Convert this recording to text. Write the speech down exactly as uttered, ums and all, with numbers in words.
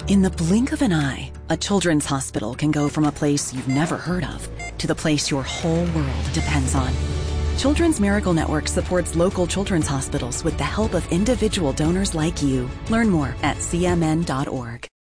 In the blink of an eye, a children's hospital can go from a place you've never heard of to the place your whole world depends on. Children's Miracle Network supports local children's hospitals with the help of individual donors like you. Learn more at c m n dot org.